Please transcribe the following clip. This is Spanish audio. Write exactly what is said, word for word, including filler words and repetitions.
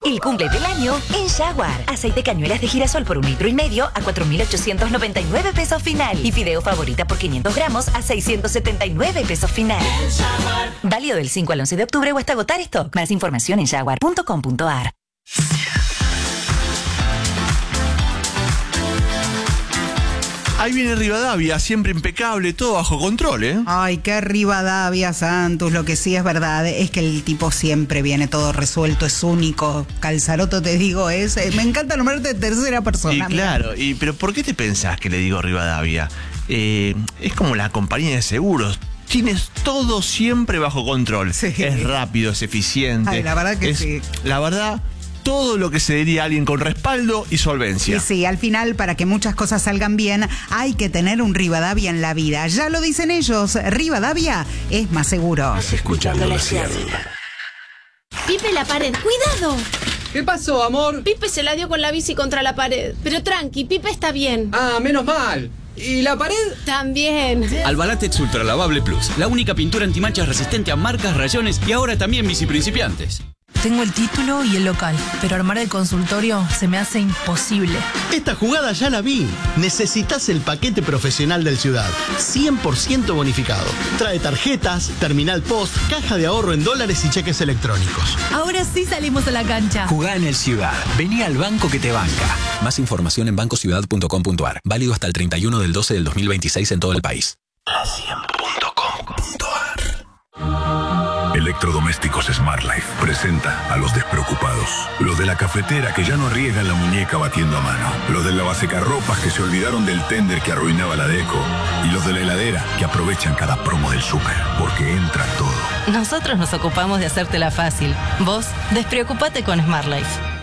El cumple del año en Jaguar. Aceite cañuelas de girasol por un litro y medio a cuatro mil ochocientos noventa y nueve pesos final. Y fideo favorita por quinientos gramos a seiscientos setenta y nueve pesos final. Válido del cinco al once de octubre o hasta agotar stock. Más información en jaguar punto com punto a r. Ahí viene Rivadavia, siempre impecable, todo bajo control, ¿eh? Ay, qué Rivadavia, Santos. Lo que sí es verdad es que el tipo siempre viene todo resuelto, es único. Calzaroto, te digo, es... Me encanta nombrarte de tercera persona. Y claro, y, pero ¿por qué te pensás que le digo Rivadavia? Eh, es como la compañía de seguros. Tienes todo siempre bajo control. Sí. Es rápido, es eficiente. Ay, la verdad que es, sí. La verdad... todo lo que se diría a alguien con respaldo y solvencia. Y sí, al final, para que muchas cosas salgan bien, hay que tener un Rivadavia en la vida. Ya lo dicen ellos, Rivadavia es más seguro. Escuchando la Cielo. Pipe, la pared, ¡cuidado! ¿Qué pasó, amor? Pipe se la dio con la bici contra la pared. Pero tranqui, Pipe está bien. Ah, menos mal. ¿Y la pared? También. Albalatex Ultra Lavable Plus, la única pintura antimanchas resistente a marcas, rayones y ahora también bici principiantes. Tengo el título y el local, pero armar el consultorio se me hace imposible. Esta jugada ya la vi. Necesitas el paquete profesional del Ciudad. cien por ciento bonificado. Trae tarjetas, terminal post, caja de ahorro en dólares y cheques electrónicos. Ahora sí salimos a la cancha. Jugá en el Ciudad. Vení al banco que te banca. Más información en banco ciudad punto com punto a r. Válido hasta el treinta y uno del doce del dos mil veintiséis en todo el país. la cien punto com punto a r. Electrodomésticos Smart Life presenta a los despreocupados. Los de la cafetera que ya no arriesgan la muñeca batiendo a mano. Los de la lavasecarropas que se olvidaron del tender que arruinaba la deco. Y los de la heladera que aprovechan cada promo del súper. Porque entra todo. Nosotros nos ocupamos de hacértela fácil. Vos, despreocupate con Smart Life.